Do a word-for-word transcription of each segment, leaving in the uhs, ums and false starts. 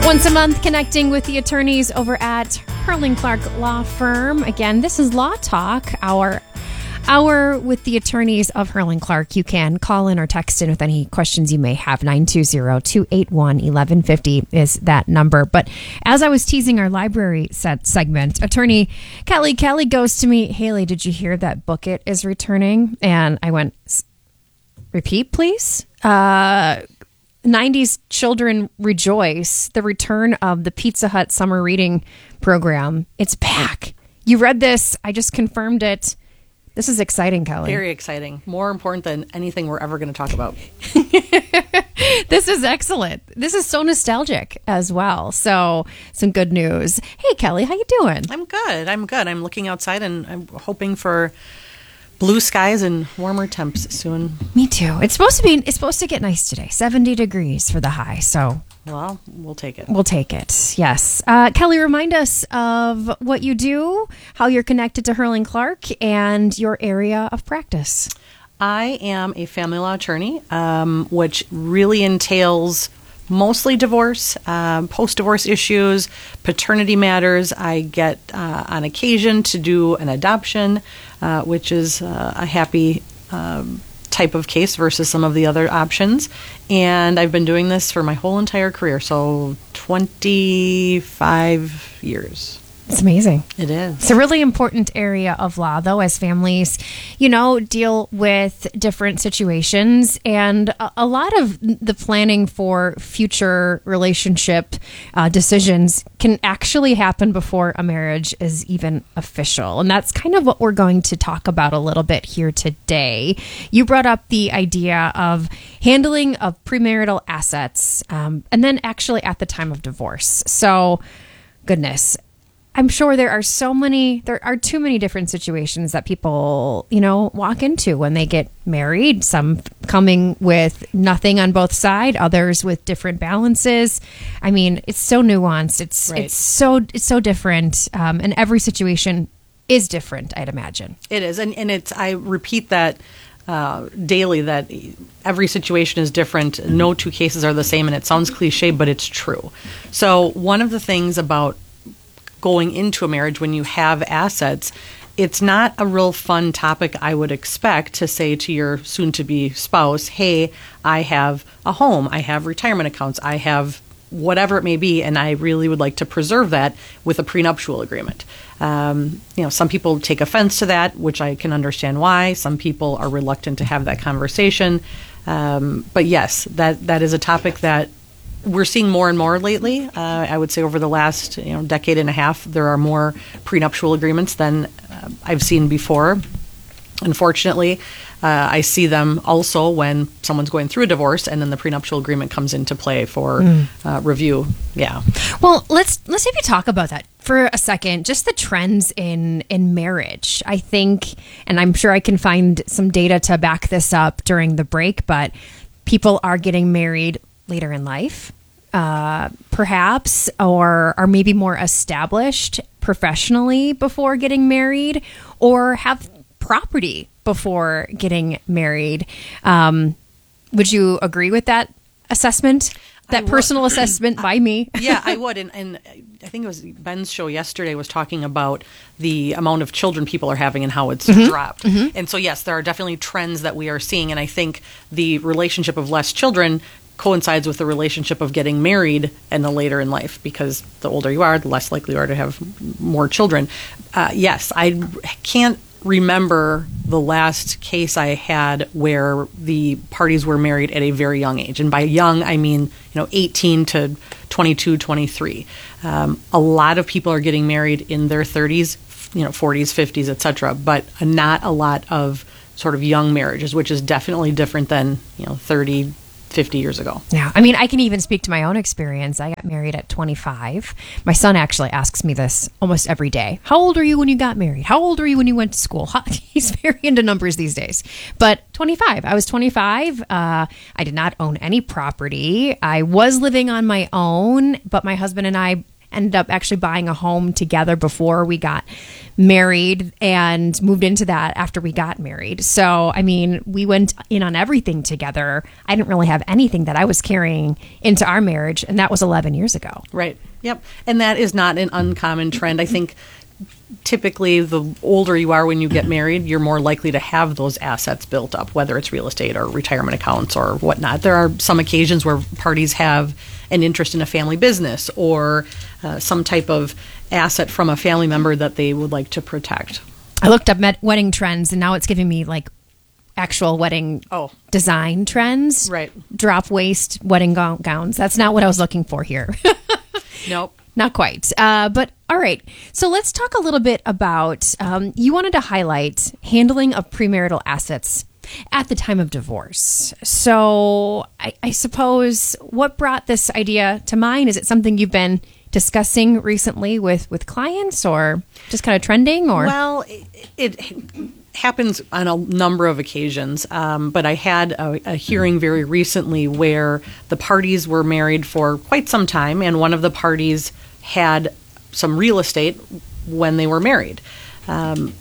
Once a month, connecting with the attorneys over at Herling Clark Law Firm. Again, this is Law Talk, our hour with the attorneys of Herling Clark. You can call in or text in with any questions you may have. nine two zero, two eight one, one one five zero is that number. But as I was teasing our library set segment, attorney Kelly Kelly goes to me, Haley, did you hear that Book-It is returning? And I went, repeat, please? Uh... nineties children rejoice. The return of the Pizza Hut summer reading program. It's back. You read this. I just confirmed it. This is exciting, Kelly. Very exciting. More important than anything we're ever going to talk about. This is excellent. This is so nostalgic as well. So some good news. Hey, Kelly, how you doing? I'm good. I'm good. I'm looking outside and I'm hoping for blue skies and warmer temps soon. Me too. It's supposed to be. It's supposed to get nice today. seventy degrees for the high. So, well, we'll take it. We'll take it. Yes. Uh, Kelly, remind us of what you do, how you're connected to Herling Clark, and your area of practice. I am a family law attorney, um, which really entails mostly divorce, um, post-divorce issues, paternity matters. I get uh, on occasion to do an adoption, uh, which is uh, a happy um, type of case versus some of the other options. And I've been doing this for my whole entire career, so twenty-five years. It's amazing. It is. It's a really important area of law, though, as families, you know, deal with different situations. And a, a lot of the planning for future relationship uh, decisions can actually happen before a marriage is even official. And that's kind of what we're going to talk about a little bit here today. You brought up the idea of handling of premarital assets, um, and then actually at the time of divorce. So, goodness. I'm sure there are so many, there are too many different situations that people, you know, walk into when they get married. Some coming with nothing on both sides, others with different balances. I mean, it's so nuanced. It's right. it's so it's so different, um, and every situation is different, I'd imagine. It is, and and it's I repeat that uh, daily, that every situation is different. No two cases are the same, and it sounds cliche, but it's true. So one of the things about going into a marriage when you have assets, it's not a real fun topic I would expect to say to your soon-to-be spouse, hey, I have a home, I have retirement accounts, I have whatever it may be, and I really would like to preserve that with a prenuptial agreement. Um, you know, some people take offense to that, which I can understand why. Some people are reluctant to have that conversation. Um, but yes, that that is a topic that we're seeing more and more lately. Uh, I would say over the last you know decade and a half, there are more prenuptial agreements than uh, I've seen before. Unfortunately, uh, I see them also when someone's going through a divorce, and then the prenuptial agreement comes into play for mm. uh, review. Yeah. Well, let's let's maybe talk about that for a second. Just the trends in in marriage. I think, and I'm sure I can find some data to back this up during the break, but people are getting married later in life, uh, perhaps, or are maybe more established professionally before getting married, or have property before getting married. Um, would you agree with that assessment? That personal assessment by me? Yeah, I would. And, and I think it was Ben's show yesterday was talking about the amount of children people are having and how it's mm-hmm. dropped. Mm-hmm. And so, yes, there are definitely trends that we are seeing. And I think the relationship of less children coincides with the relationship of getting married and the later in life, because the older you are, the less likely you are to have more children. Uh, yes, I can't remember the last case I had where the parties were married at a very young age. And by young, I mean, you know, eighteen to twenty-two, twenty-three. Um, a lot of people are getting married in their thirties, you know, forties, fifties, et cetera, but not a lot of sort of young marriages, which is definitely different than, you know, thirty, fifty years ago. Yeah. I mean, I can even speak to my own experience. I got married at twenty-five. My son actually asks me this almost every day. How old were you when you got married? How old were you when you went to school? How, he's very into numbers these days. But twenty-five. I was twenty-five. Uh, I did not own any property. I was living on my own, but my husband and I ended up actually buying a home together before we got married and moved into that after we got married. So, I mean, we went in on everything together. I didn't really have anything that I was carrying into our marriage, and that was eleven years ago. Right. Yep. And that is not an uncommon trend. I think typically the older you are when you get married, you're more likely to have those assets built up, whether it's real estate or retirement accounts or whatnot. There are some occasions where parties have an interest in a family business or uh, some type of asset from a family member that they would like to protect. I looked up med- wedding trends, and now it's giving me like actual wedding oh. design trends. Right. Drop waist wedding go- gowns. That's not what I was looking for here. Nope. Not quite. Uh, but all right. So let's talk a little bit about, um, you wanted to highlight handling of premarital assets at the time of divorce. So I, I suppose what brought this idea to mind? Is it something you've been discussing recently with, with clients or just kind of trending? Or Well, it, it happens on a number of occasions. Um, but I had a, a hearing very recently where the parties were married for quite some time, and one of the parties had some real estate when they were married. Um,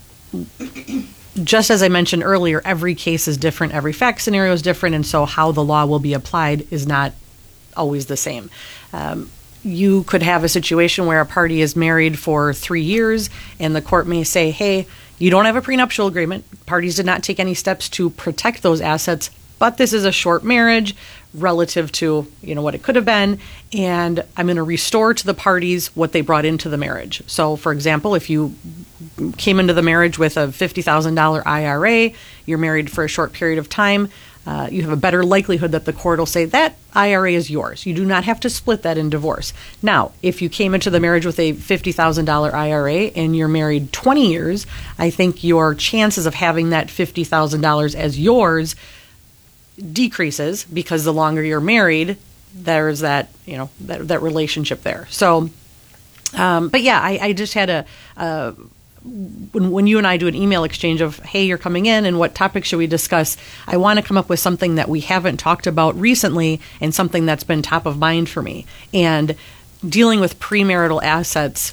just as I mentioned earlier, every case is different, every fact scenario is different, and so how the law will be applied is not always the same. Um, you could have a situation where a party is married for three years, and the court may say, hey, you don't have a prenuptial agreement. Parties did not take any steps to protect those assets, but this is a short marriage relative to, you know, what it could have been, and I'm going to restore to the parties what they brought into the marriage. So, for example, if you came into the marriage with a fifty thousand dollars I R A, you're married for a short period of time, uh, you have a better likelihood that the court will say that I R A is yours. You do not have to split that in divorce. Now, if you came into the marriage with a fifty thousand dollars I R A and you're married twenty years, I think your chances of having that fifty thousand dollars as yours decreases, because the longer you're married, there's that, you know, that, that relationship there. So, um, but yeah, I, I just had a, uh, when, when you and I do an email exchange of, hey, you're coming in and what topic should we discuss? I want to come up with something that we haven't talked about recently and something that's been top of mind for me. And dealing with premarital assets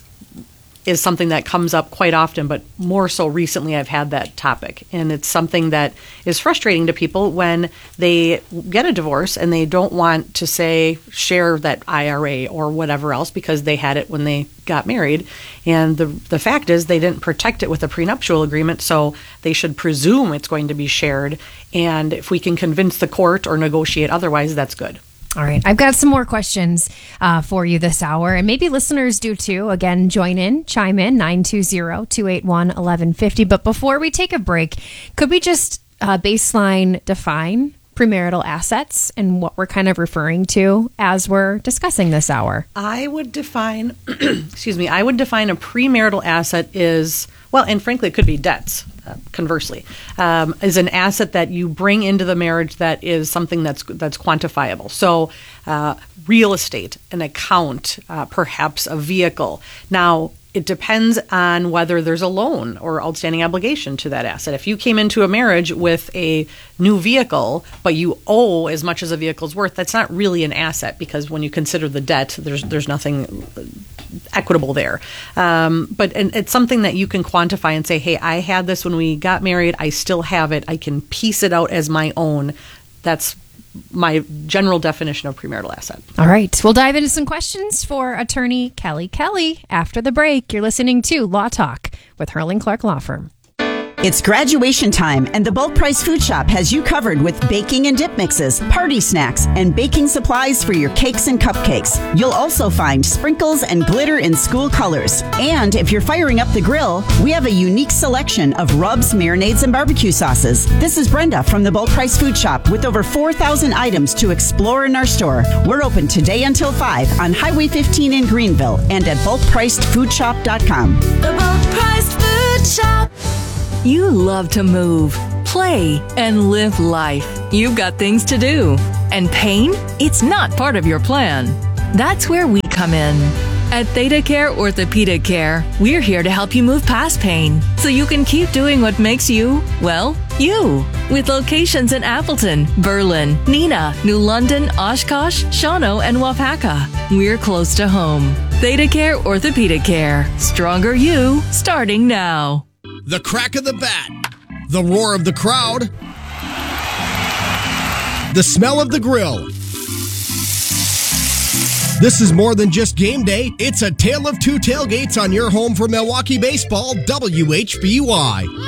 is something that comes up quite often, but more so recently I've had that topic. And it's something that is frustrating to people when they get a divorce and they don't want to say, share that I R A or whatever else because they had it when they got married. And the the fact is they didn't protect it with a prenuptial agreement, so they should presume it's going to be shared. And if we can convince the court or negotiate otherwise, that's good. All right. I've got some more questions uh, for you this hour, and maybe listeners do too. Again, join in, chime in, nine two zero, two eight one, one one five zero. But before we take a break, could we just uh, baseline define premarital assets and what we're kind of referring to as we're discussing this hour? I would define, excuse me, I would define a premarital asset is, well, and frankly, it could be debts. Uh, conversely, um, is an asset that you bring into the marriage that is something that's that's quantifiable. So, uh, real estate, an account, uh, perhaps a vehicle. Now, it depends on whether there's a loan or outstanding obligation to that asset. If you came into a marriage with a new vehicle, but you owe as much as a vehicle's worth, that's not really an asset, because when you consider the debt, there's there's nothing equitable there. Um, but and it's something that you can quantify and say, hey, I had this when we got married. I still have it. I can piece it out as my own. That's my general definition of premarital asset. All right. We'll dive into some questions for attorney Kelly Kelly after the break. You're listening to Law Talk with Herling Clark Law Firm. It's graduation time, and the Bulk Price Food Shop has you covered with baking and dip mixes, party snacks, and baking supplies for your cakes and cupcakes. You'll also find sprinkles and glitter in school colors. And if you're firing up the grill, we have a unique selection of rubs, marinades, and barbecue sauces. This is Brenda from the Bulk Price Food Shop with over four thousand items to explore in our store. We're open today until five on Highway fifteen in Greenville and at bulk priced food shop dot com. The Bulk Priced Food Shop. You love to move, play, and live life. You've got things to do. And pain? It's not part of your plan. That's where we come in. At Theta Care Orthopedic Care, we're here to help you move past pain so you can keep doing what makes you, well, you. With locations in Appleton, Berlin, Neenah, New London, Oshkosh, Shawano, and Wapaka, we're close to home. ThedaCare Orthopedic Care. Stronger you, starting now. The crack of the bat, the roar of the crowd, the smell of the grill. This is more than just game day. It's a tale of two tailgates on your home for Milwaukee baseball, W H B Y.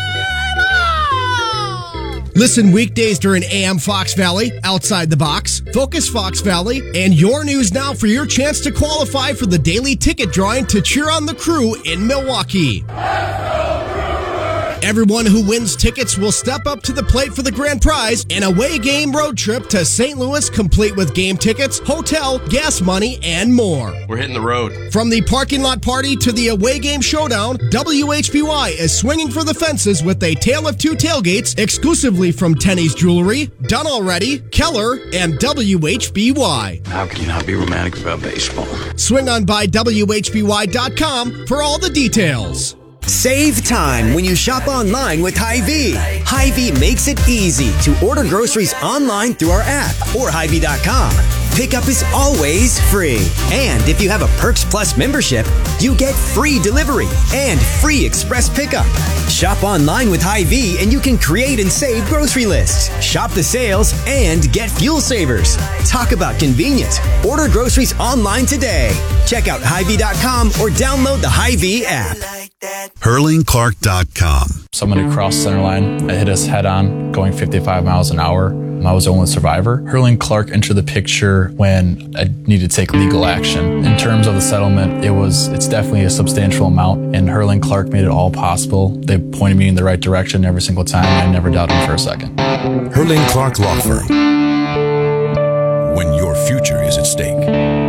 Listen weekdays during A M Fox Valley, Outside the Box, Focus Fox Valley, and Your News Now for your chance to qualify for the daily ticket drawing to cheer on the Crew in Milwaukee. Everyone who wins tickets will step up to the plate for the grand prize, an away game road trip to Saint Louis, complete with game tickets, hotel, gas money, and more. We're hitting the road. From the parking lot party to the away game showdown, W H B Y is swinging for the fences with a tale of two tailgates exclusively from Tenney's Jewelry, Done Already, Keller, and W H B Y. How can you not be romantic about baseball? Swing on by W H B Y dot com for all the details. Save time when you shop online with Hy-Vee. Hy-Vee makes it easy to order groceries online through our app or Hy Vee dot com. Pickup is always free. And if you have a Perks Plus membership, you get free delivery and free express pickup. Shop online with Hy-Vee and you can create and save grocery lists, shop the sales, and get fuel savers. Talk about convenient. Order groceries online today. Check out Hy Vee dot com or download the Hy-Vee app. Hurling Clark dot com. Someone who crossed center line, hit us head on, going fifty-five miles an hour. I was the only survivor. Hurling Clark entered the picture when I needed to take legal action. In terms of the settlement, it was it's definitely a substantial amount, and Hurling Clark made it all possible. They pointed me in the right direction every single time. I never doubted them for a second. Hurling Clark Law Firm. When your future is at stake.